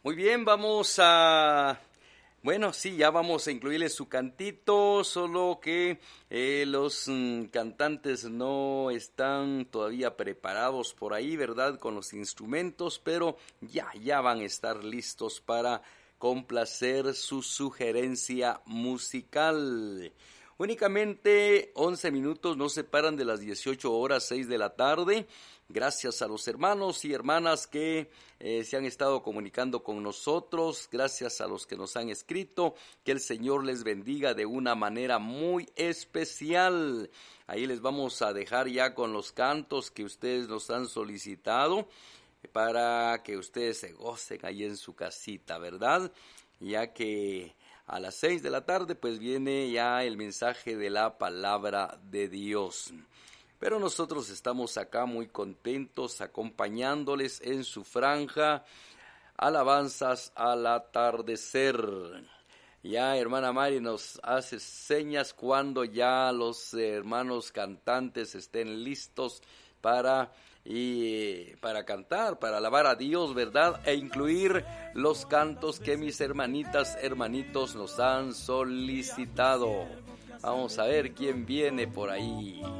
Muy bien, vamos a... Bueno, sí, ya vamos a incluirle su cantito, solo que los cantantes no están todavía preparados por ahí, ¿verdad? Con los instrumentos, pero ya van a estar listos para complacer su sugerencia musical. Únicamente 11 minutos nos separan de las 18 horas 6 de la tarde. Gracias a los hermanos y hermanas que se han estado comunicando con nosotros, gracias a los que nos han escrito, que el Señor les bendiga de una manera muy especial. Ahí les vamos a dejar ya con los cantos que ustedes nos han solicitado para que ustedes se gocen ahí en su casita, ¿verdad? Ya que a las 6 de la tarde pues viene ya el mensaje de la palabra de Dios. Pero nosotros estamos acá muy contentos acompañándoles en su franja alabanzas al atardecer. Ya hermana Mari nos hace señas cuando ya los hermanos cantantes estén listos para cantar, para alabar a Dios, ¿verdad? E incluir los cantos que mis hermanitas, hermanitos nos han solicitado. Vamos a ver quién viene por ahí.